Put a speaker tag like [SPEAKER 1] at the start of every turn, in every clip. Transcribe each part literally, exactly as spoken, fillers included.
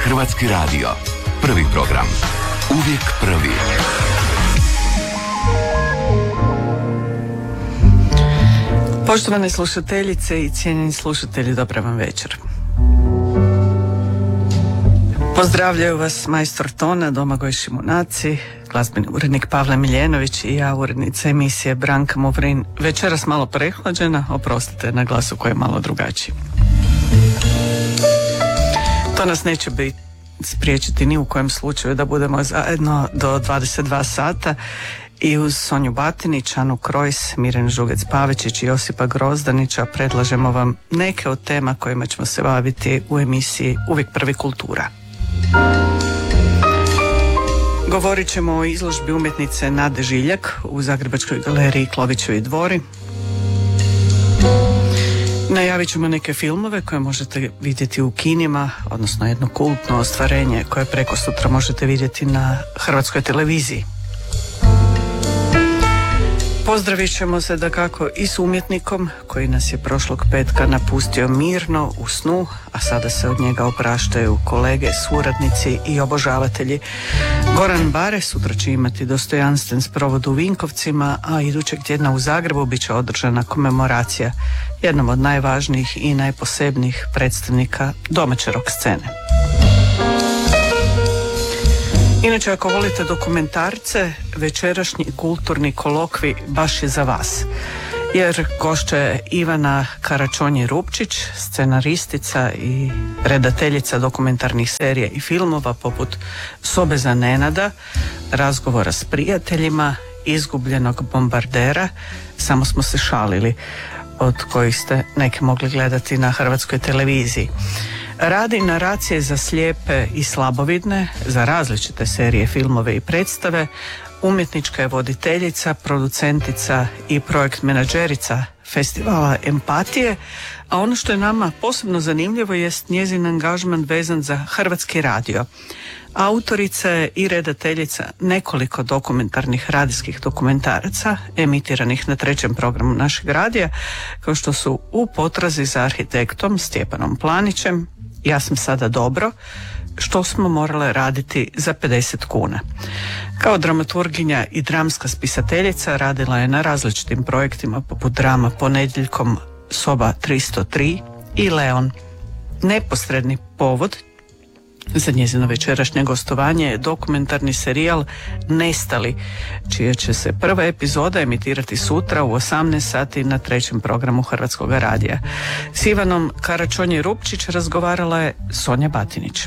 [SPEAKER 1] Hrvatski radio. Prvi program. Uvijek prvi.
[SPEAKER 2] Poštovane slušateljice i cijenjeni slušatelji, dobar vam večer. Pozdravljaju vas majstor tona Domagoj Šimunaci, glazbeni urednik Pavle Miljenović i ja, urednica emisije Branka Movrin. Večeras malo prehlađena, oprostite na glasu koji je malo drugačiji. To nas neće biti spriječiti ni u kojem slučaju da budemo zajedno do dvadeset dva sata i uz Sonju Batinić, Anu Krojs, Mirjanu Žugec-Pavičić i Josipa Grozdanića predlažemo vam neke od tema kojima ćemo se baviti u emisiji Uvijek prvi kultura. Govorit ćemo o izložbi umjetnice Nade Žiljak u Zagrebačkoj galeriji Klovićevi dvori. Najavit ćemo neke filmove koje možete vidjeti u kinima, odnosno jedno kultno ostvarenje koje preko sutra možete vidjeti na Hrvatskoj televiziji. Pozdravit ćemo se dakako i s umjetnikom koji nas je prošlog petka napustio mirno u snu, a sada se od njega opraštaju kolege, suradnici i obožavatelji. Goran Bare sutra će imati dostojanstven sprovod u Vinkovcima, a idućeg tjedna u Zagrebu bit će održana komemoracija jednom od najvažnijih i najposebnijih predstavnika domaće rock scene. Inače, ako volite dokumentarce, večerašnji kulturni kolokvi baš je za vas. Jer gošća je Ivana Karačonji-Rupčić, scenaristica i redateljica dokumentarnih serija i filmova poput Sobe za Nenada, Razgovora s prijateljima, Izgubljenog bombardera, Samo smo se šalili, od kojih ste neke mogli gledati na Hrvatskoj televiziji. Radi naracije za slijepe i slabovidne, za različite serije, filmove i predstave. Umjetnička je voditeljica, producentica i projekt menadžerica festivala Empatije, a ono što je nama posebno zanimljivo jest njezin angažman vezan za Hrvatski radio. Autorica je i redateljica nekoliko dokumentarnih radijskih dokumentaraca emitiranih na trećem programu našeg radija, kao što su U potrazi za arhitektom Stjepanom Planićem, Ja sam sada dobro, Što smo morale raditi za pedeset kuna. Kao dramaturginja i dramska spisateljica radila je na različitim projektima poput drama Ponedjeljkom, Soba tristo tri i Leon. Neposredni povod za njezino večerašnje gostovanje je dokumentarni serijal Nestali, čija će se prva epizoda emitirati sutra u osamnaest sati na trećem programu Hrvatskog radija. S Ivanom Karačonji-Rupčić razgovarala je Sonja Batinić.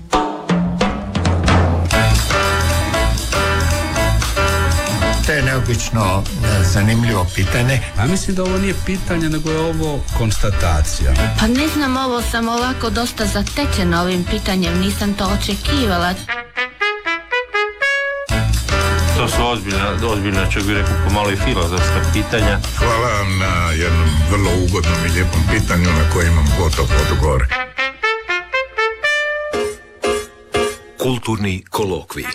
[SPEAKER 3] To je neobično zanimljivo pitanje.
[SPEAKER 4] A mislim da ovo nije pitanje, nego je ovo konstatacija.
[SPEAKER 5] Pa ne znam, ovo sam ovako dosta zatečena ovim pitanjem, nisam to očekivala.
[SPEAKER 6] To su ozbiljna, ozbiljna, čak bih rekao, pomalo i filozofska pitanja.
[SPEAKER 3] Hvala vam na jednom vrlo ugodnom i lijepom pitanju na koje imam gotov odgovor.
[SPEAKER 1] Kulturni kolokvij.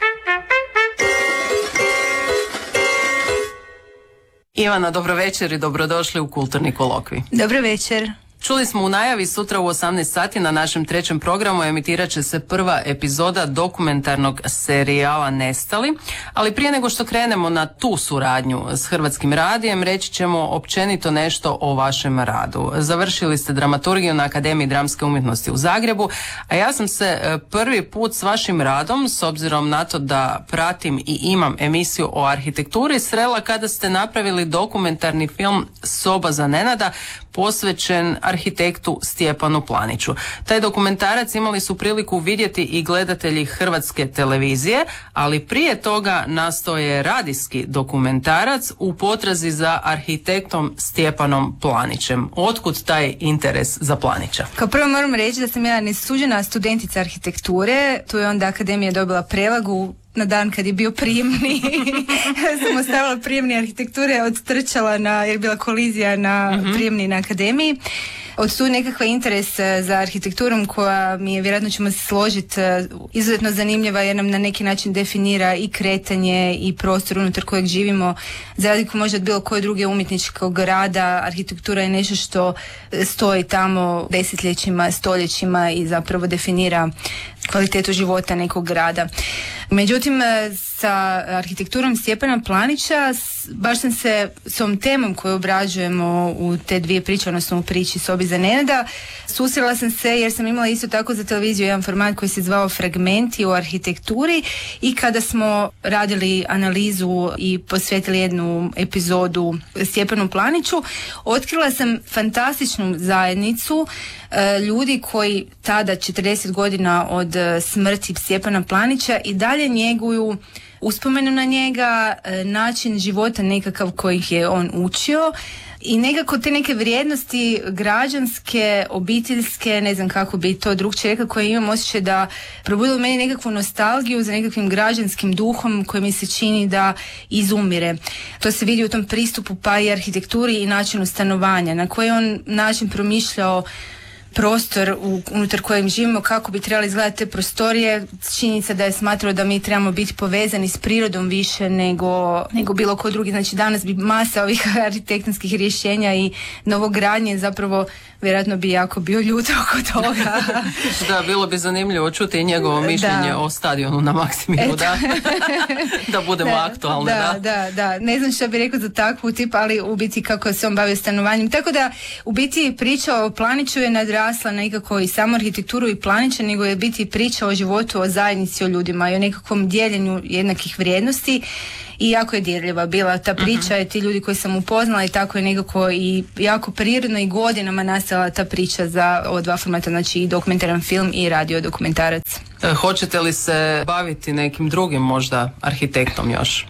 [SPEAKER 7] Ivana, dobro večer i dobrodošli u Kulturni kolokvij.
[SPEAKER 8] Dobro večer.
[SPEAKER 7] Čuli smo u najavi, sutra u osamnaest sati na našem trećem programu emitirat će se prva epizoda dokumentarnog serijala Nestali, ali prije nego što krenemo na tu suradnju s Hrvatskim radijem, reći ćemo općenito nešto o vašem radu. Završili ste dramaturgiju na Akademiji dramske umjetnosti u Zagrebu, a ja sam se prvi put s vašim radom, s obzirom na to da pratim i imam emisiju o arhitekturi, srela kada ste napravili dokumentarni film Soba za Nenada, posvećen arhitektu Stjepanu Planiću. Taj dokumentarac imali su priliku vidjeti i gledatelji Hrvatske televizije, ali prije toga nastao je radijski dokumentarac U potrazi za arhitektom Stjepanom Planićem. Otkud taj interes za Planića?
[SPEAKER 8] Kao prvo moram reći da sam ja nesuđena studentica arhitekture, tu je onda Akademija dobila prevagu na dan kad je bio prijemni. Sam ostavila prijemni arhitekture, odtrčala na, jer je bila kolizija na mm-hmm. prijemni na Akademiji. Od tu nekakva interes za arhitekturom koja mi je, vjerojatno ćemo se složiti, izuzetno zanimljiva jer nam na neki način definira i kretanje i prostor unutar kojeg živimo. Za razliku možda od bilo koje druge umjetničkog rada, arhitektura je nešto što stoji tamo desetljećima, stoljećima i zapravo definira kvalitetu života nekog grada. Međutim, sa arhitekturom Stjepana Planića baš sam se s ovom temom koju obrađujemo u te dvije priče, odnosno u priči Sobi za Nenada, susrela sam se jer sam imala isto tako za televiziju jedan format koji se zvao Fragmenti o arhitekturi i kada smo radili analizu i posvetili jednu epizodu Stjepanu Planiću, otkrila sam fantastičnu zajednicu e, ljudi koji tada četrdeset godina od smrti Stjepana Planića i dalje njeguju uspomenu na njega, način života nekakav kojih je on učio i nekako te neke vrijednosti građanske, obiteljske, ne znam kako bi to drugčije rekla, koje imam osjećaj da probudilo meni nekakvu nostalgiju za nekakvim građanskim duhom koji mi se čini da izumire. To se vidi u tom pristupu pa i arhitekturi i načinu stanovanja, na koji on način promišljao prostor u, unutar kojem živimo, kako bi trebali izgledati te prostorije. Činjenica da je smatrao da mi trebamo biti povezani s prirodom više nego, nego bilo ko drugi. Znači danas bi masa ovih arhitektonskih rješenja i novogradnje zapravo vjerojatno bi jako bio ljut oko toga.
[SPEAKER 7] Da, bilo bi zanimljivo čuti i njegovo mišljenje da. o stadionu na Maksimiru, da. da budemo da, aktualni. Da, da,
[SPEAKER 8] da, da. Ne znam što bi rekao za takvu tip, ali u biti kako se on bavio stanovanjem. Tako da u biti priča o Planiću je nadrasla nekako i samo arhitekturu i Planića, nego je biti priča o životu, o zajednici, o ljudima i o nekakvom dijeljenju jednakih vrijednosti. I jako je dirljiva bila ta priča, uh-huh. i ti ljudi koji sam upoznala i tako je nekako i jako prirodno i godinama nastala ta priča za ova dva formata, znači i dokumentaran film i radio dokumentarac.
[SPEAKER 7] E, hoćete li se baviti nekim drugim možda arhitektom još?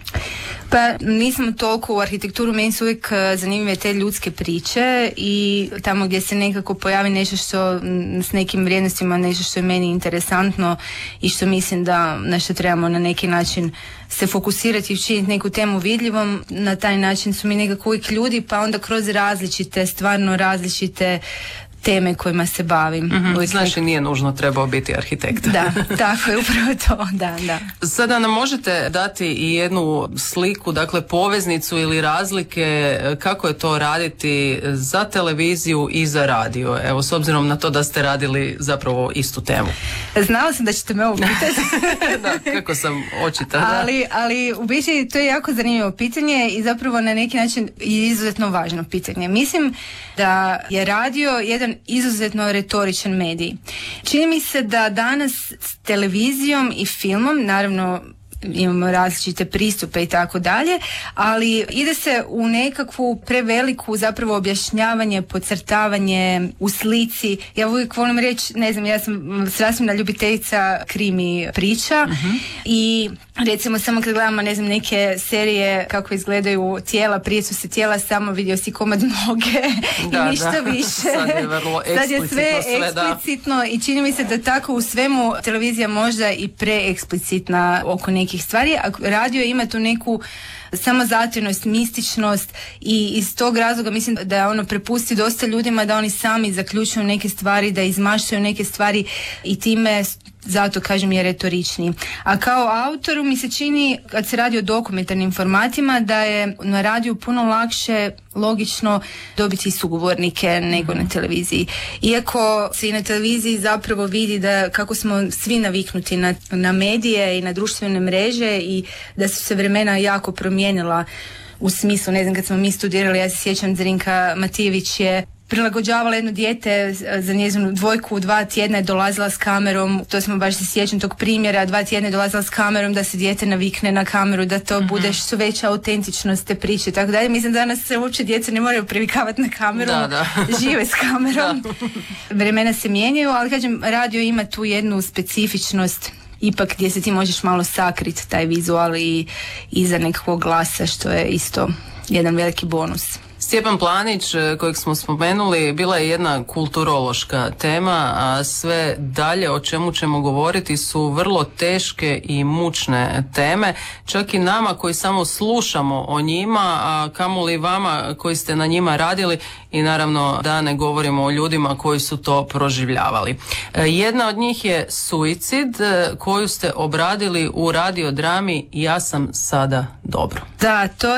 [SPEAKER 8] Pa nisam toliko u arhitekturu, meni su uvijek zanimljive te ljudske priče i tamo gdje se nekako pojavi nešto što s nekim vrijednostima, nešto što je meni interesantno i što mislim da na što trebamo na neki način se fokusirati i učiniti neku temu vidljivom, na taj način su mi nekako uvijek ljudi, pa onda kroz različite, stvarno različite teme kojima se bavim.
[SPEAKER 7] Mm-hmm. Znači nije nužno trebao biti arhitekt.
[SPEAKER 8] Da, tako je upravo to, da, da.
[SPEAKER 7] Sada nam možete dati i jednu sliku, dakle poveznicu ili razlike kako je to raditi za televiziju i za radio. Evo, s obzirom na to da ste radili zapravo istu temu.
[SPEAKER 8] Znala sam da ćete me ovo pitati.
[SPEAKER 7] Da, kako sam očita. Da.
[SPEAKER 8] Ali, ali u biti to je jako zanimljivo pitanje i zapravo na neki način izuzetno važno pitanje. Mislim da je radio jedan izuzetno retoričan medij. Čini mi se da danas s televizijom i filmom, naravno imamo različite pristupe i tako dalje, ali ide se u nekakvu preveliku zapravo objašnjavanje, podcrtavanje u slici. Ja uvijek volim reći, ne znam, ja sam strastvena ljubiteljica krimi priča uh-huh. i recimo samo kad gledamo, ne znam, neke serije kako izgledaju tijela, prije su se tijela samo vidio si komad noge
[SPEAKER 7] da,
[SPEAKER 8] i ništa
[SPEAKER 7] da.
[SPEAKER 8] više.
[SPEAKER 7] Sad je vrlo
[SPEAKER 8] Sad je sve,
[SPEAKER 7] sve
[SPEAKER 8] eksplicitno da. I čini mi se da tako u svemu televizija možda i preeksplicitna oko nekih stvari, a radio ima tu neku samozatajnost, mističnost i iz tog razloga mislim da ono prepusti dosta ljudima da oni sami zaključuju neke stvari, da izmaštaju neke stvari i time zato kažem je retoričniji. A kao autoru mi se čini kad se radi o dokumentarnim formatima da je na radiju puno lakše logično dobiti sugovornike nego na televiziji. Iako se i na televiziji zapravo vidi da kako smo svi naviknuti na, na medije i na društvene mreže i da su se vremena jako promijenila u smislu, ne znam, kad smo mi studirali, ja se sjećam Zrinka Matijević je prilagođavala jedno dijete za njezinu dvojku, dva tjedna je dolazila s kamerom, to smo baš se sjećam tog primjera, dva tjedna je dolazila s kamerom da se dijete navikne na kameru, da to mm-hmm. bude što veća autentičnost te priče, tako dalje. Mislim da danas se uopće djeca ne moraju privikavati na kameru,
[SPEAKER 7] da, da.
[SPEAKER 8] žive s kamerom. Vremena se mijenjaju, ali kažem, radio ima tu jednu specifičnost ipak gdje se ti možeš malo sakriti taj vizual i iza nekakvog glasa, što je isto jedan veliki bonus.
[SPEAKER 7] Stjepan Planić, kojeg smo spomenuli, bila je jedna kulturološka tema, a sve dalje o čemu ćemo govoriti su vrlo teške i mučne teme, čak i nama koji samo slušamo o njima, a kamoli vama koji ste na njima radili i naravno da ne govorimo o ljudima koji su to proživljavali. Jedna od njih je suicid koju ste obradili u radiodrami Ja sam sada dobro.
[SPEAKER 8] Da, to je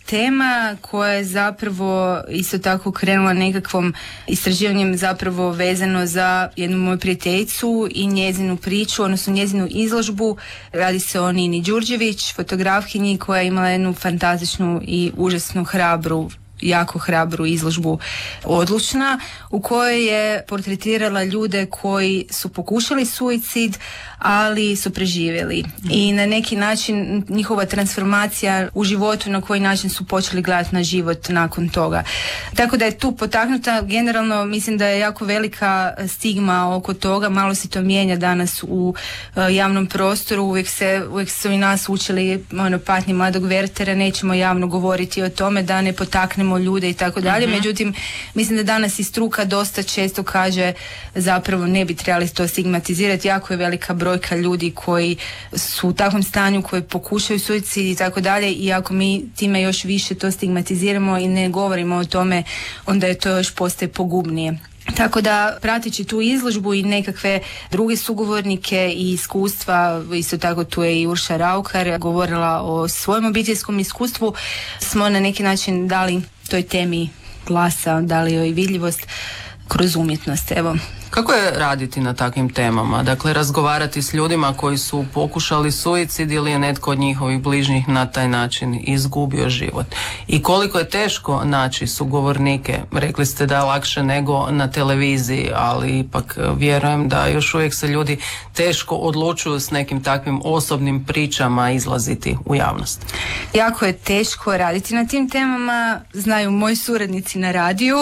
[SPEAKER 8] tema koja je zapravo isto tako krenula nekakvom istraživanjem zapravo vezano za jednu moju prijateljicu i njezinu priču, odnosno njezinu izložbu. Radi se o Nini Đurđević, fotografkinji koja je imala jednu fantastičnu i užasno hrabru jako hrabru izložbu Odlučna, u kojoj je portretirala ljude koji su pokušali suicid, ali su preživjeli. I na neki način njihova transformacija u životu, na koji način su počeli gledati na život nakon toga. Tako da je tu potaknuta, generalno mislim da je jako velika stigma oko toga, malo se to mijenja danas u uh, javnom prostoru, uvijek se, uvijek su i nas učili ono, patnji mladog Wertera, nećemo javno govoriti o tome da ne potaknemo ljude i tako dalje, međutim mislim da danas i struka dosta često kaže zapravo ne bi trebali to stigmatizirati, jako je velika brojka ljudi koji su u takvom stanju, koji pokušaju suicid i tako dalje, i ako mi time još više to stigmatiziramo i ne govorimo o tome, onda je to još postaje pogubnije. Tako da, prateći tu izložbu i nekakve druge sugovornike i iskustva, isto tako tu je i Urša Raukar govorila o svojem obiteljskom iskustvu, smo na neki način dali toj temi glasa, dali joj vidljivost kroz umjetnost. Evo.
[SPEAKER 7] Kako je raditi na takvim temama? Dakle, razgovarati s ljudima koji su pokušali suicid ili je netko od njihovih bližnjih na taj način izgubio život. I koliko je teško naći sugovornike? Rekli ste da je lakše nego na televiziji, ali ipak vjerujem da još uvijek se ljudi teško odlučuju s nekim takvim osobnim pričama izlaziti u javnost.
[SPEAKER 8] Jako je teško raditi na tim temama. Znaju moji suradnici na radiju,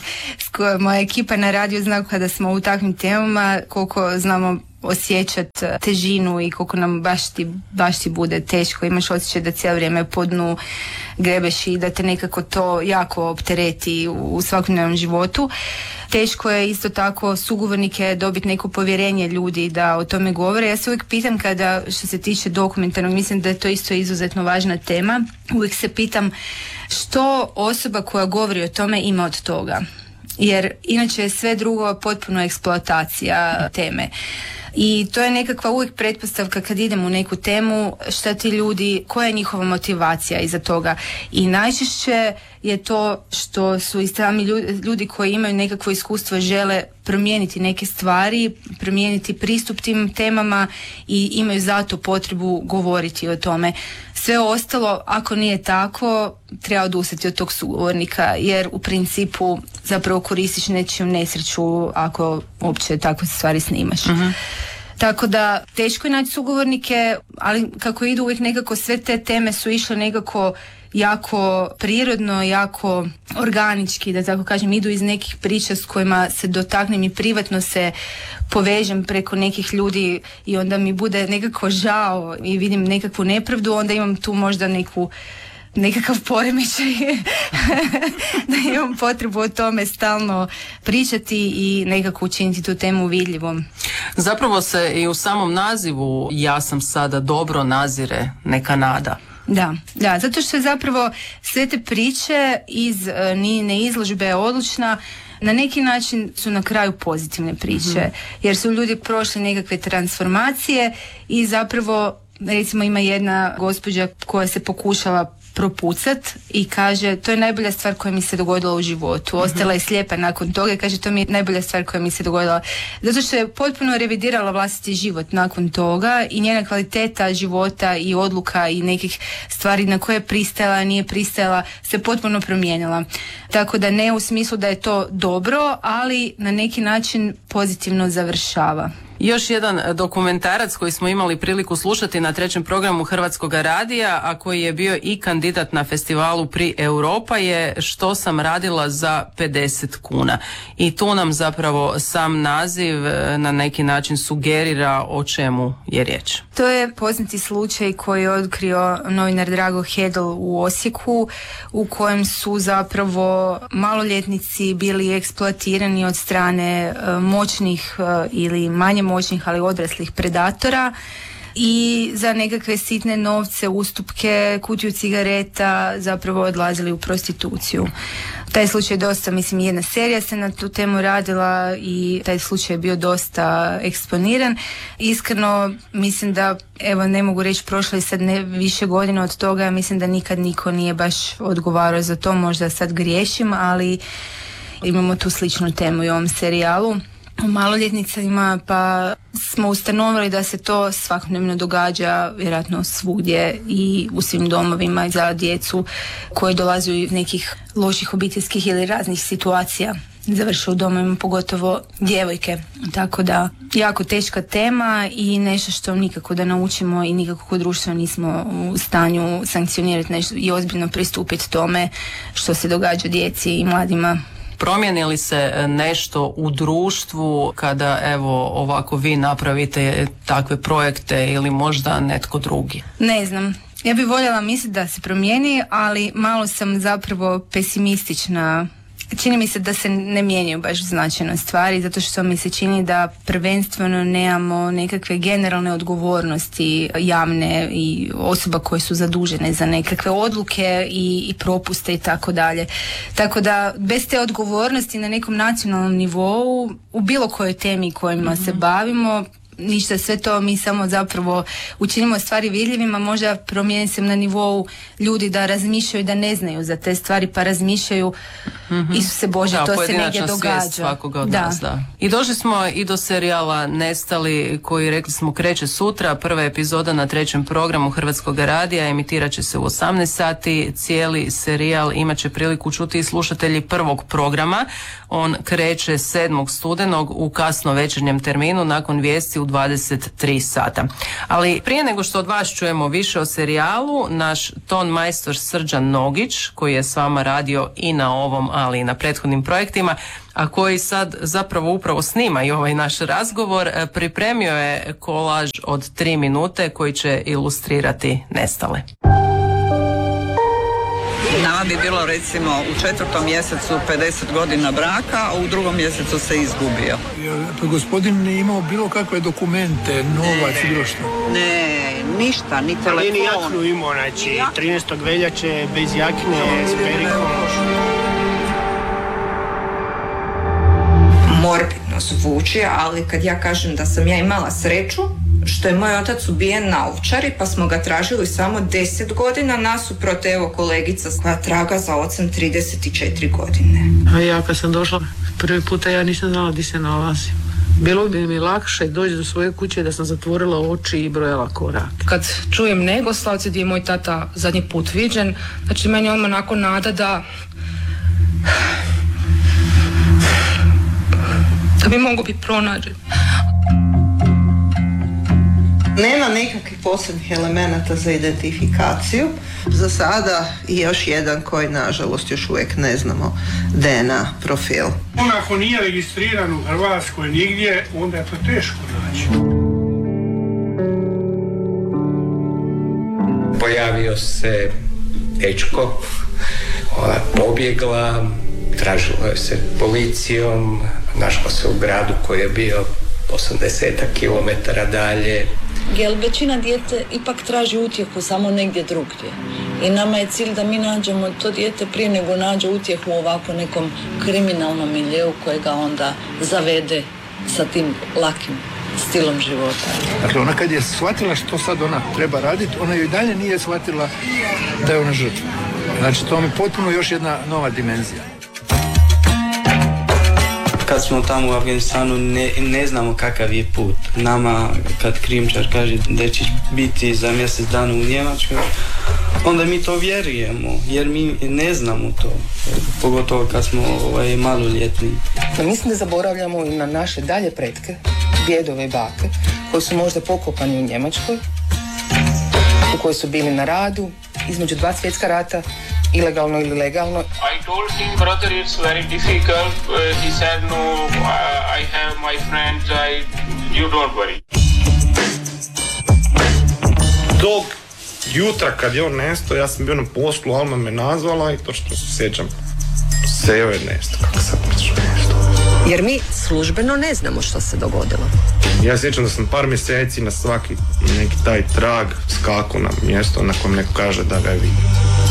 [SPEAKER 8] moja ekipa na radiju zna kada smo u takvim temama, koliko znamo osjećati težinu i koliko nam baš ti, baš ti bude teško. Imaš osjećaj da cijelo vrijeme po dnu grebeš i da te nekako to jako optereti u svakodnevnom životu. Teško je isto tako sugovornike dobiti neko povjerenje ljudi da o tome govore. Ja se uvijek pitam kada, što se tiče dokumentarnog, mislim da je to isto izuzetno važna tema, uvijek se pitam što osoba koja govori o tome ima od toga. Jer inače je sve drugo potpuno eksploatacija teme. I to je nekakva uvijek pretpostavka kad idemo u neku temu, šta ti ljudi, koja je njihova motivacija iza toga. I najčešće je to što su i sami ljudi koji imaju nekakvo iskustvo žele promijeniti neke stvari, promijeniti pristup tim temama i imaju zato potrebu govoriti o tome. Sve ostalo, ako nije tako, treba odustati od tog sugovornika, jer u principu zapravo koristiš nečiju nesreću ako uopće takve stvari snimaš. Uh-huh. Tako da teško je naći sugovornike, ali kako idu uvijek nekako sve te teme su išle nekako jako prirodno, jako organički, da tako kažem, idu iz nekih priča s kojima se dotaknem i privatno se povežem preko nekih ljudi i onda mi bude nekako žao i vidim nekakvu nepravdu, onda imam tu možda neku nekakav poremećaj da imam potrebu o tome stalno pričati i nekako učiniti tu temu vidljivom.
[SPEAKER 7] Zapravo se i u samom nazivu ja sam sada dobro nazire neka nada.
[SPEAKER 8] Da, da, zato što je zapravo sve te priče iz uh, Ninine izložbe Odlučna na neki način su na kraju pozitivne priče, mm-hmm. jer su ljudi prošli nekakve transformacije i zapravo recimo ima jedna gospođa koja se pokušala propucat i kaže to je najbolja stvar koja mi se dogodila u životu. Ostala je slijepa nakon toga i kaže to mi je najbolja stvar koja mi se dogodila. Zato što je potpuno revidirala vlastiti život nakon toga i njena kvaliteta života i odluka i nekih stvari na koje je pristajala, nije pristajala, se potpuno promijenila. Tako da ne u smislu da je to dobro, ali na neki način pozitivno završava.
[SPEAKER 7] Još jedan dokumentarac koji smo imali priliku slušati na trećem programu Hrvatskog radija, a koji je bio i kandidat na festivalu Pri Europa je Što sam radila za pedeset kuna. I tu nam zapravo sam naziv na neki način sugerira o čemu je riječ.
[SPEAKER 8] To je poznati slučaj koji je otkrio novinar Drago Hedl u Osijeku, u kojem su zapravo maloljetnici bili eksploatirani od strane moćnih ili manje moćnih, ali odraslih predatora. i za nekakve sitne novce, ustupke, kutiju cigareta zapravo odlazili u prostituciju. Taj slučaj je dosta, mislim, jedna serija se na tu temu radila i taj slučaj je bio dosta eksponiran. Iskreno, mislim da, evo, ne mogu reći, prošlo je sad ne više godina od toga, mislim da nikad niko nije baš odgovarao za to, možda sad griješim, ali imamo tu sličnu temu i u ovom serijalu o maloljetnicima, pa smo ustanovili da se to svakodnevno događa vjerojatno svugdje i u svim domovima za djecu koje dolaze iz nekih loših obiteljskih ili raznih situacija, završe u domovima, pogotovo djevojke. Tako da, jako teška tema i nešto što nikako da naučimo i nikako kao društvo nismo u stanju sankcionirati nešto i ozbiljno pristupiti tome što se događa djeci i mladima.
[SPEAKER 7] Promijeni li se nešto u društvu kada, evo, ovako vi napravite takve projekte ili možda netko drugi?
[SPEAKER 8] Ne znam. Ja bih voljela misliti da se promijeni, ali malo sam zapravo pesimistična. Čini mi se da se ne mijenjaju baš značajno stvari, zato što mi se čini da prvenstveno nemamo nekakve generalne odgovornosti javne i osoba koje su zadužene za nekakve odluke i, i propuste i tako dalje. Tako da bez te odgovornosti na nekom nacionalnom nivou u bilo kojoj temi kojima mm-hmm. se bavimo, ništa, sve to mi samo zapravo učinimo stvari vidljivima, možda promijeni se na nivou ljudi da razmišljaju, da ne znaju za te stvari, pa razmišljaju mm-hmm. Isuse Bože, da, to se negdje događa.
[SPEAKER 7] Svakoga od
[SPEAKER 8] da.
[SPEAKER 7] nas, da. I došli smo i do serijala Nestali, koji, rekli smo, kreće sutra. Prva epizoda na trećem programu Hrvatskog radija, emitirat će se u osamnaest sati. Cijeli serijal imat će priliku čuti i slušatelji prvog programa. On kreće sedmog studenog u kasno večernjem terminu nakon vijesti u dvadeset tri sata. Ali prije nego što od vas čujemo više o serijalu, naš ton majstor Srđan Nogić, koji je s vama radio i na ovom, ali i na prethodnim projektima, a koji sad zapravo upravo snima i ovaj naš razgovor, pripremio je kolaž od tri minute koji će ilustrirati Nestale.
[SPEAKER 9] Nama bi bilo recimo u četvrtom mjesecu pedeset godina braka, a u drugom mjesecu se izgubio.
[SPEAKER 10] Pa gospodin nije imao bilo kakve dokumente, novac i bilo što?
[SPEAKER 9] Ne, ništa, ni telefon.
[SPEAKER 11] Nije ni jaknu imao, znači trinaestog veljače bez jakne, s perikom.
[SPEAKER 12] Morbidno zvuči, ali kad ja kažem da sam ja imala sreću, što je moj otac ubijen na Ovčari, pa smo ga tražili samo deset godina, nasuprot evo kolegica koja traga za ocem trideset četiri godine.
[SPEAKER 13] A ja kad sam došla prvi puta, ja nisam znala gdje se nalazim. Bilo bi mi lakše doći do svoje kuće da sam zatvorila oči i brojala korake.
[SPEAKER 14] Kad čujem Negoslavce gdje je moj tata zadnji put viđen, znači meni je odmah onako nada da da bi mogo biti pronađen.
[SPEAKER 15] Nema nekakvih posebnih elemenata za identifikaciju. Za sada i još jedan koji, nažalost, još uvijek ne znamo, D N A profil.
[SPEAKER 11] On ako nije registriran u Hrvatskoj nigdje, onda je to teško naći.
[SPEAKER 16] Pojavio se dečko, ona pobjegla, tražila je se policijom, našla se u gradu koji je bio osamdeset kilometara dalje.
[SPEAKER 17] Jer većina dijete ipak traži utjehu samo negdje drugdje. I nama je cilj da mi nađemo to dijete prije nego nađe utjehu u ovako nekom kriminalnom miljeu kojega onda zavede sa tim lakim stilom života.
[SPEAKER 10] Dakle, ona kad je shvatila što sad ona treba raditi, ona joj dalje nije shvatila da je ona žrtva. Znači, to mi je potpuno još jedna nova dimenzija.
[SPEAKER 18] Kad smo tamo u Afganistanu ne, ne znamo kakav je put. Nama kad krijumčar kaže da će biti za mjesec dana u Njemačkoj, onda mi to vjerujemo jer mi ne znamo to, pogotovo kad smo ovaj, maloljetni.
[SPEAKER 14] Mislim da zaboravljamo i na naše dalje pretke, djedove i bake, koji su možda pokopani u Njemačkoj, u kojoj su bili na radu između dva svjetska rata, ilegalno ili legalno.
[SPEAKER 11] I told him, brother, it's very difficult. Uh, he said, no, I have my friends, I, you don't worry.
[SPEAKER 19] Tog jutra kad je on nestao, ja sam bio na poslu, Alma me nazvala i to što se sjećam, Sejo je nestao, kako sam pričao nestao.
[SPEAKER 20] Jer mi službeno ne znamo što se dogodilo.
[SPEAKER 19] Ja sjećam da sam par mjeseci na svaki neki taj trag skaku na mjesto na kojem neko kaže da ga je vidio.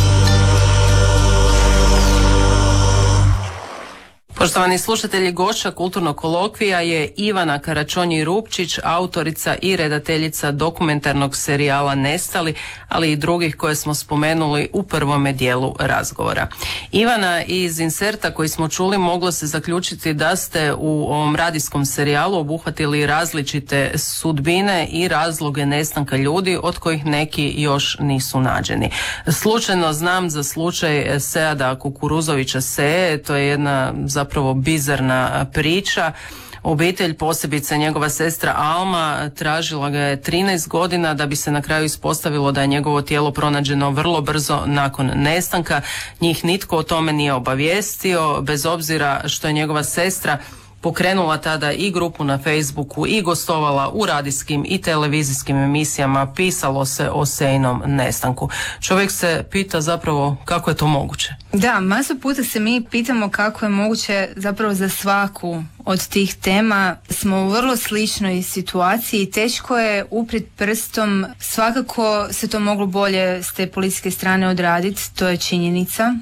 [SPEAKER 7] Poštovani slušatelji, gošća kulturnog kolokvija je Ivana Karačonji-Rupčić, autorica i redateljica dokumentarnog serijala Nestali, ali i drugih koje smo spomenuli u prvome dijelu razgovora. Ivana, iz inserta koji smo čuli moglo se zaključiti da ste u ovom radijskom serijalu obuhvatili različite sudbine i razloge nestanka ljudi od kojih neki još nisu nađeni. Slučajno znam za slučaj Seada Kukuruzovića Seje, to je jedna zapravo zapravo bizarna priča. Obitelj, posebice njegova sestra Alma, tražila ga je trinaest godina da bi se na kraju ispostavilo da je njegovo tijelo pronađeno vrlo brzo nakon nestanka. Njih nitko o tome nije obavijestio, bez obzira što je njegova sestra pokrenula tada i grupu na Facebooku i gostovala u radijskim i televizijskim emisijama, pisalo se o Sejinom nestanku. Čovjek se pita zapravo kako je to moguće.
[SPEAKER 8] Da, masu puta se mi pitamo kako je moguće, zapravo za svaku od tih tema smo u vrlo sličnoj situaciji i teško je uprijeti prstom. Svakako se to moglo bolje s te policijske strane odraditi, to je činjenica.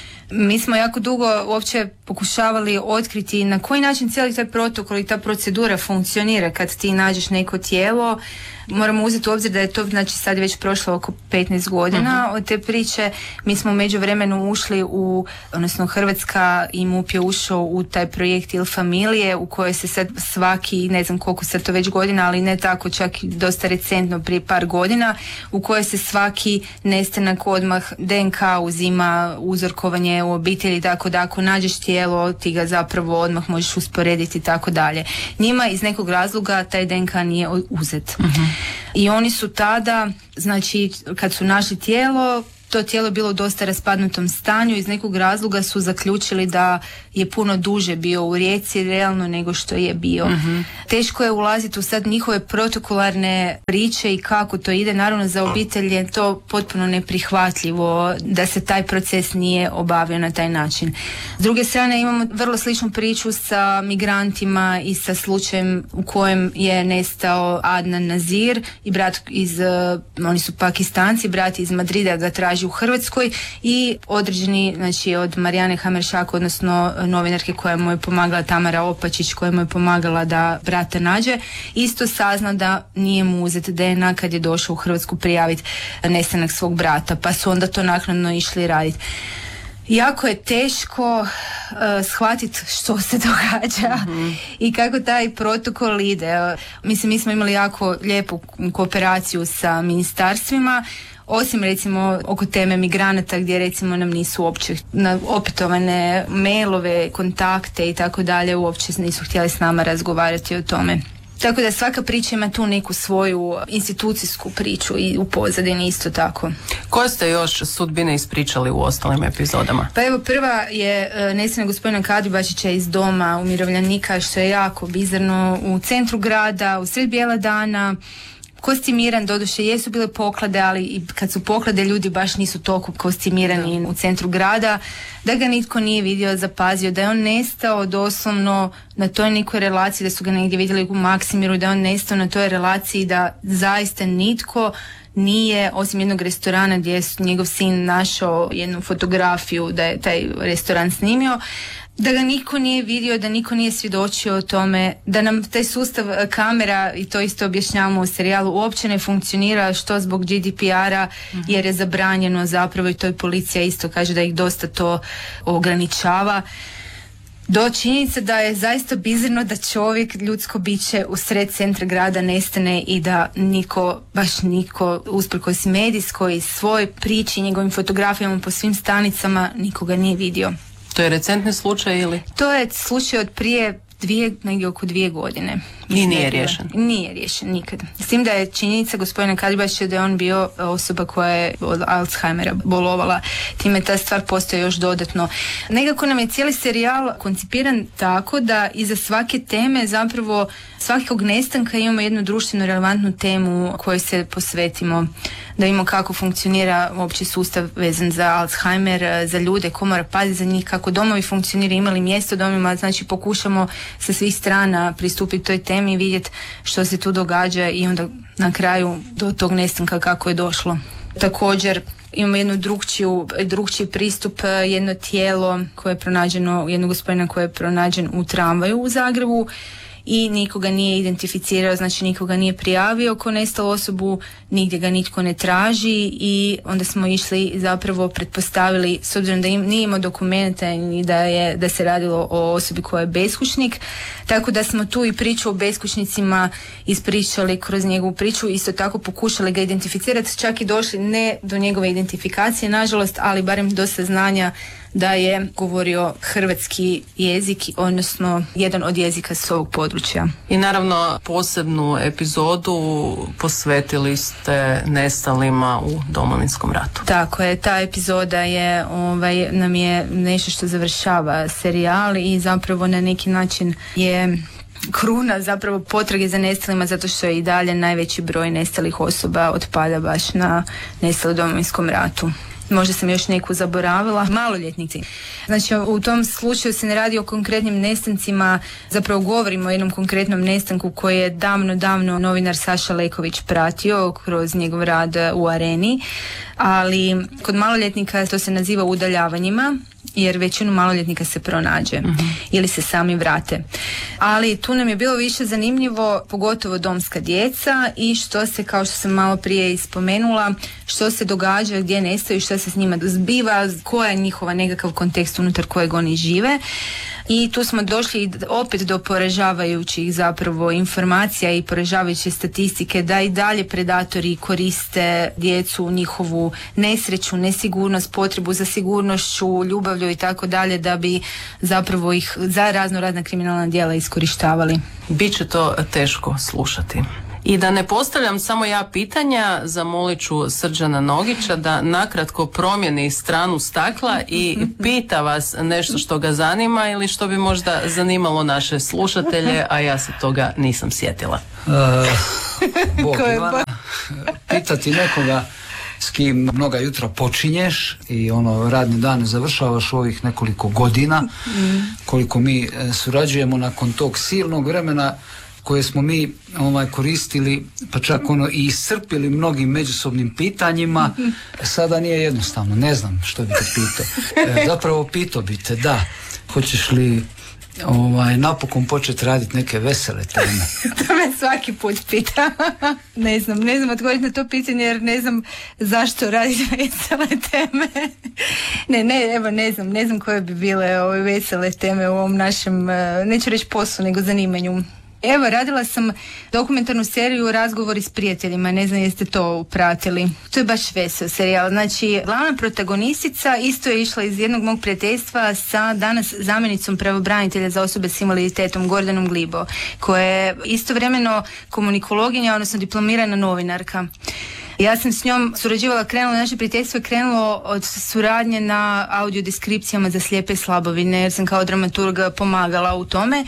[SPEAKER 8] Mi smo jako dugo uopće pokušavali otkriti na koji način cijeli taj protokol i ta procedura funkcionira kad ti nađeš neko tijelo. Moramo uzeti u obzir da je to, znači sad je već prošlo oko petnaest godina uh-huh. od te priče. Mi smo u međuvremenu ušli u, odnosno Hrvatska i MUP je ušao u taj projekt Il Familije u kojoj se sad svaki, ne znam koliko sad to već godina, ali ne tako, čak i dosta recentno prije par godina, u kojoj se svaki nestanak odmah D N K uzima, uzorkovanje u obitelji, tako da ako nađeš tijelo ti ga zapravo odmah možeš usporediti i tako dalje. Njima iz nekog razloga taj D N K nije uzet. Uh-huh. I oni su tada, znači kad su našli tijelo, to tijelo bilo u dosta raspadnutom stanju, iz nekog razloga su zaključili da je puno duže bio u Rijeci realno nego što je bio. Mm-hmm. Teško je ulaziti u sad njihove protokolarne priče i kako to ide. Naravno za obitelj je to potpuno neprihvatljivo da se taj proces nije obavio na taj način. S druge strane imamo vrlo sličnu priču sa migrantima i sa slučajem u kojem je nestao Adnan Nazir i brat iz, oni su Pakistanci, brat iz Madrida ga traži u Hrvatskoj i određeni, znači od Marijane Hameršak, odnosno novinarke koja mu je pomagala, Tamara Opačić, koja mu je pomagala da brata nađe, isto sazna da nije mu uzet D N A kad je došao u Hrvatsku prijaviti nestanak svog brata, pa su onda to naknadno išli raditi. Jako je teško uh, shvatiti što se događa mm-hmm. i kako taj protokol ide. Uh, mislim, mi smo imali jako lijepu kooperaciju sa ministarstvima, osim recimo oko teme migranata gdje recimo nam nisu uopće na opetovane mailove, kontakte i tako dalje uopće nisu htjeli s nama razgovarati o tome. Tako da svaka priča ima tu neku svoju institucijsku priču i u pozadini isto tako.
[SPEAKER 7] Koje ste još sudbine ispričali u ostalim epizodama?
[SPEAKER 8] Pa evo, prva je nestanak gospodina Kadibašića iz doma umirovljenika, što je jako bizarno, u centru grada, u sred bijela dana, kostimiran, doduše jesu bile poklade, ali i kad su poklade ljudi baš nisu toliko kostimirani no. u centru grada, da ga nitko nije vidio, zapazio, da je on nestao doslovno na toj nekoj relaciji, da su ga negdje vidjeli u Maksimiru, da je on nestao na toj relaciji, da zaista nitko nije, osim jednog restorana gdje je njegov sin našao jednu fotografiju da je taj restoran snimio, da ga niko nije vidio, da niko nije svjedočio o tome, da nam taj sustav kamera, i to isto objašnjavamo u serijalu, uopće ne funkcionira, što zbog G D P R-a, uh-huh. jer je zabranjeno zapravo, i to je policija isto kaže da ih dosta to ograničava. Do činjenice da je zaista bizarno da čovjek, ljudsko biće u sred centra grada nestane i da niko, baš niko, usprkos medijskoj svoj priči, njegovim fotografijama po svim stanicama, nikoga nije vidio.
[SPEAKER 7] To je recentni slučaj ili?
[SPEAKER 8] To je slučaj od prije dvije, negdje oko dvije godine.
[SPEAKER 7] I nije riješen?
[SPEAKER 8] Nije riješen nikad. S tim da je činjenica gospodina Kadibašića da je on bio osoba koja je od Alzheimera bolovala. Time ta stvar postoje još dodatno. Nekako nam je cijeli serijal koncipiran tako da iza svake teme zapravo svakog nestanka imamo jednu društveno relevantnu temu kojoj se posvetimo, da vidimo kako funkcionira opći sustav vezan za Alzheimer, za ljude, ko mora paziti za njih, kako domovi funkcioniraju, imali mjesto domima, znači pokušamo sa svih strana pristupiti toj temi i vidjeti što se tu događa i onda na kraju do tog nestanka kako je došlo. Također imamo jednu drugčiju, drugčiji pristup, jedno tijelo koje je pronađeno, jednog gospodina koji je pronađen u tramvaju u Zagrebu i nikoga nije identificirao, znači nikoga nije prijavio ko nestalu osobu, nigdje ga nitko ne traži i onda smo išli zapravo pretpostavili, s obzirom da im, nije imao dokumenta i da, je, da se radilo o osobi koja je beskućnik, tako da smo tu i priču o beskućnicima ispričali kroz njegovu priču, isto tako pokušali ga identificirati, čak i došli ne do njegove identifikacije, nažalost, ali barem do saznanja da je govorio hrvatski jezik, odnosno jedan od jezika s ovog područja.
[SPEAKER 7] I naravno posebnu epizodu posvetili ste nestalima u Domovinskom ratu.
[SPEAKER 8] Tako je, ta epizoda je, ovaj, nam je nešto što završava serijal i zapravo na neki način je kruna zapravo potrage za nestalima, zato što je i dalje najveći broj nestalih osoba otpada baš na nestale u Domovinskom ratu. Možda sam još neku zaboravila, maloljetnici. Znači u tom slučaju se ne radi o konkretnim nestancima, zapravo govorimo o jednom konkretnom nestanku koji je davno, davno novinar Saša Leković pratio kroz njegov rad u Areni, ali kod maloljetnika to se naziva udaljavanjima, jer većinu maloljetnika se pronađe mm-hmm. ili se sami vrate. Ali tu nam je bilo više zanimljivo, pogotovo domska djeca i što se, kao što sam malo prije ispomenula, što se događa, gdje nestaju, što se s njima zbiva, koja je njihova nekakav kontekst unutar kojeg oni žive. I tu smo došli opet do poražavajućih zapravo informacija i poražavajuće statistike da i dalje predatori koriste djecu, njihovu nesreću, nesigurnost, potrebu za sigurnošću, ljubavlju i tako dalje da bi zapravo ih za razno razna kriminalna djela iskorištavali.
[SPEAKER 7] Biće to teško slušati. I da ne postavljam samo ja pitanja, zamolit ću Srđana Nogića da nakratko promijeni stranu stakla i pita vas nešto što ga zanima ili što bi možda zanimalo naše slušatelje, a ja se toga nisam sjetila.
[SPEAKER 21] Uh, Bog Ivana, pitati nekoga s kim mnoga jutra počinješ i ono radni dan završavaš u ovih nekoliko godina, koliko mi surađujemo nakon tog silnog vremena koje smo mi ovaj, koristili, pa čak ono i iscrpili mnogim međusobnim pitanjima, sada nije jednostavno, ne znam što bi te pitao. E, zapravo pitao bi te, da, hoćeš li ovaj, napokon početi raditi neke vesele teme?
[SPEAKER 8] To me svaki put pita. ne znam, ne znam odgovoriti na to pitanje jer ne znam zašto raditi vesele teme. ne, ne, evo ne znam, ne znam koje bi bile ove vesele teme u ovom našem, neću reći poslu, nego zanimanju. Evo, radila sam dokumentarnu seriju Razgovori s prijateljima, ne znam jeste to pratili. To je baš vesel serijal. Znači, glavna protagonistica isto je išla iz jednog mog prijateljstva sa danas zamjenicom pravobranitelja za osobe s invaliditetom, Gordanom Glibo, koja je istovremeno komunikologinja, odnosno diplomirana novinarka. Ja sam s njom surađivala, krenulo, naše prijateljstvo je krenulo od suradnje na audiodeskripcijama za slijepe i slabovine, jer sam kao dramaturg pomagala u tome.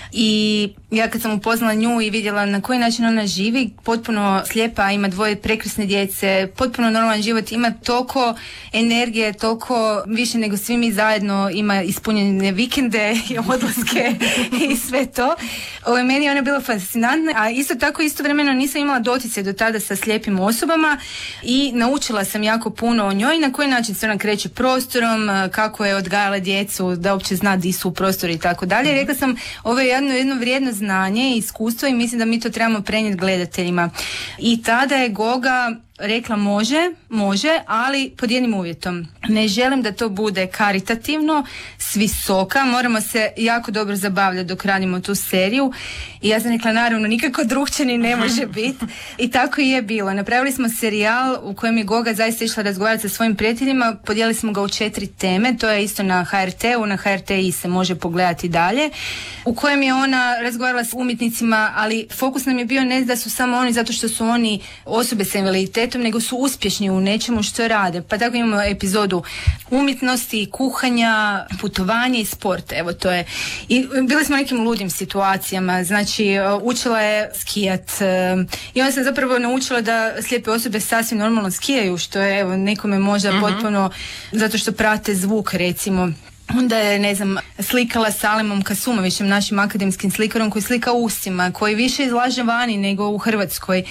[SPEAKER 8] I ja kad sam upoznala nju i vidjela na koji način ona živi, potpuno slijepa, ima dvoje prekrasne djece, potpuno normalan život, ima toliko energije, toliko više nego svi mi zajedno, ima ispunjene vikende i odlaske i sve to. Ovo, meni je ona bila fascinantna, a isto tako istovremeno nisam imala doticaj do tada sa slijepim osobama i naučila sam jako puno o njoj, na koji način se ona kreće prostorom, kako je odgajala djecu, da uopće zna di su u prostoru i tako dalje. Rekla sam, ovo je jedno, jedno vrijedno znanje i iskustvo i mislim da mi to trebamo prenijeti gledateljima. I tada je Goga rekla može, može, ali pod jednim uvjetom. Ne želim da to bude karitativno, s visoka, moramo se jako dobro zabavljati dok radimo tu seriju. I ja sam rekla, naravno, nikako drukčije ni ne može biti. I tako i je bilo. Napravili smo serijal u kojem je Goga zaista išla razgovarati sa svojim prijateljima, podijelili smo ga u četiri teme, to je isto na ha er te u, na ha er te i se može pogledati dalje, u kojem je ona razgovarala s umjetnicima, ali fokus nam je bio ne da su samo oni zato što su oni osobe sa invaliditetom, nego su uspješni u nečemu što rade. Pa tako imamo epizodu umjetnosti, kuhanja, putovanje i sport. Evo to je. I bili smo u nekim ludim situacijama. Znači učila je skijat i onda sam zapravo naučila da slijepe osobe sasvim normalno skijaju, što je evo nekome možda mm-hmm. potpuno zato što prate zvuk recimo. Onda je, ne znam, slikala Salimom Kasumovićem, našim akademskim slikarom koji slika ustima, koji više izlaže vani nego u Hrvatskoj.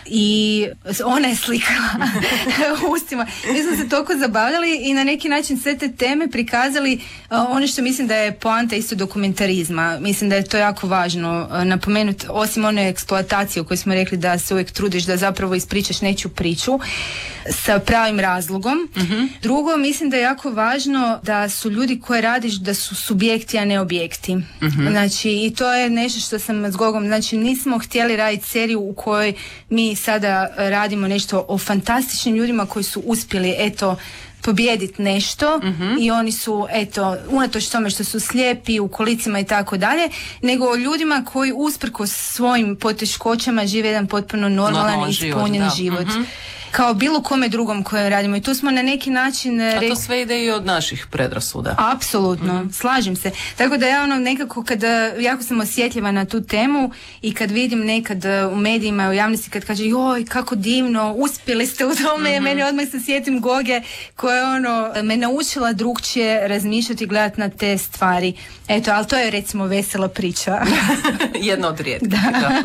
[SPEAKER 8] I ona je slikala ustima. Mi smo se toliko zabavljali i na neki način sve te teme prikazali uh, ono što mislim da je poanta isto dokumentarizma. Mislim da je to jako važno uh, napomenuti, osim one eksploatacije u kojoj smo rekli da se uvijek trudiš da zapravo ispričaš nečiju priču sa pravim razlogom. Mm-hmm. Drugo, mislim da je jako važno da su ljudi koji radiš da su subjekti, a ne objekti. Mm-hmm. Znači, i to je nešto što sam s Gogom, znači nismo htjeli raditi seriju u kojoj mi sada radimo nešto o fantastičnim ljudima koji su uspjeli, eto, pobijediti nešto mm-hmm. i oni su, eto, unatoč tome što su slijepi u kolicima i tako dalje, nego o ljudima koji usprkos svojim poteškoćama žive jedan potpuno normalan i ispunjen život. život. Mm-hmm. Kao bilo kome drugom koje radimo i tu smo na neki način...
[SPEAKER 7] A
[SPEAKER 8] re...
[SPEAKER 7] to sve ide i od naših predrasuda.
[SPEAKER 8] Apsolutno, mm-hmm. slažem se. Tako da ja ono nekako kada, jako sam osjetljiva na tu temu i kad vidim nekad u medijima, u javnosti kad kaže joj kako divno, uspjeli ste u tome, mm-hmm. meni odmah se sjetim Goge koja je ono, me naučila drugčije razmišljati i gledati na te stvari. Eto, ali to je recimo vesela priča.
[SPEAKER 7] Jedna od rijetkih. Da. Da.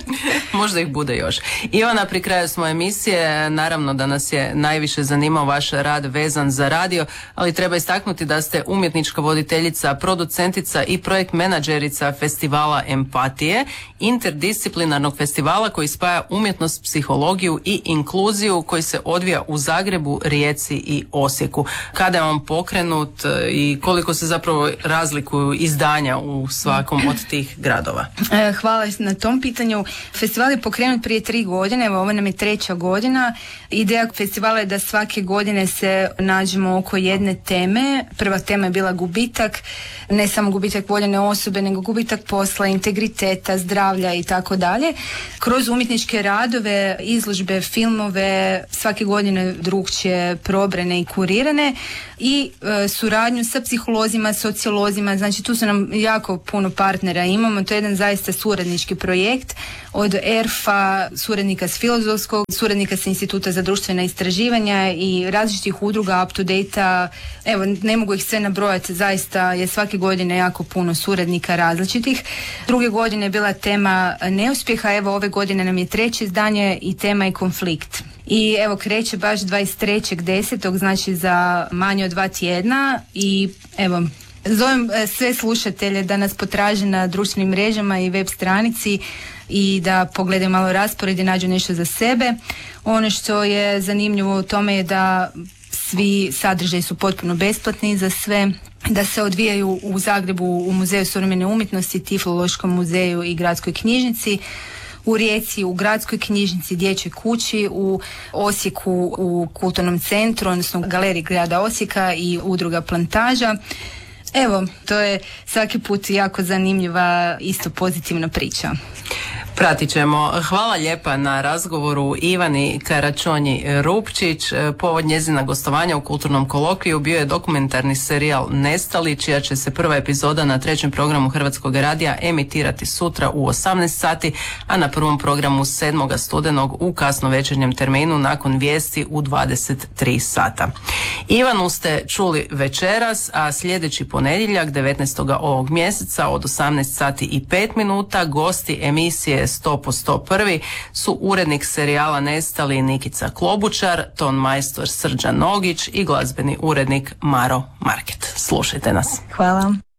[SPEAKER 7] Možda ih bude još. Ivana, pri kraju smo emisije, naravno da nas je najviše zanimao vaš rad vezan za radio, ali treba istaknuti da ste umjetnička voditeljica, producentica i projekt menadžerica festivala Empatije, interdisciplinarnog festivala koji spaja umjetnost, psihologiju i inkluziju koji se odvija u Zagrebu, Rijeci i Osijeku. Kada je on pokrenut i koliko se zapravo razlikuju izdanja u svakom od tih gradova?
[SPEAKER 8] Hvala na tom pitanju. Festival je pokrenut prije tri godine, evo ovo nam je treća godina. Ideja festivala je da svake godine se nađemo oko jedne teme. Prva tema je bila gubitak, ne samo gubitak voljene osobe, nego gubitak posla, integriteta, zdravlja i tako dalje. Kroz umjetničke radove, izložbe, filmove, svake godine drugčije probrane i kurirane i e, suradnju sa psiholozima, sociolozima, znači tu su nam jako puno partnera imamo, to je jedan zaista suradnički projekt od ERFA, suradnika s filozofskog, suradnika s Instituta za društvena istraživanja i različitih udruga up to date-a, evo ne mogu ih sve nabrojati, zaista je svake godine jako puno suradnika različitih. Druge godine je bila tema neuspjeha, evo ove godine nam je treće izdanje i tema je konflikt. I evo kreće baš dvadeset trećeg desetog znači za manje od dva tjedna i evo zovem sve slušatelje da nas potraže na društvenim mrežama i web stranici i da pogledaju malo raspored i nađu nešto za sebe. Ono što je zanimljivo u tome je da svi sadržaji su potpuno besplatni za sve, da se odvijaju u Zagrebu u Muzeju suvremene umjetnosti, Tiflološkom muzeju i Gradskoj knjižnici, u Rijeci u Gradskoj knjižnici, Dječjoj kući, u Osijeku u Kulturnom centru, odnosno Galeriji grada Osijeka i udruga Plantaža. Evo, to je svaki put jako zanimljiva, isto pozitivna priča.
[SPEAKER 7] Pratit ćemo. Hvala lijepa na razgovoru Ivani Karačonji-Rupčić. Povod njezina gostovanja u Kulturnom kolokviju bio je dokumentarni serijal Nestali, čija će se prva epizoda na trećem programu Hrvatskog radija emitirati sutra u osamnaest sati, a na prvom programu sedmog studenog u kasnovečernjem terminu nakon vijesti u dvadeset tri sata. Ivanu ste čuli večeras, a sljedeći ponedjeljak devetnaestog ovog mjeseca od osamnaest sati i pet minuta gosti emisije sto posto prvi su urednik serijala Nestali Nikica Klobučar, ton majstor Srđan Nogić i glazbeni urednik Maro Market. Slušajte nas.
[SPEAKER 8] Hvala.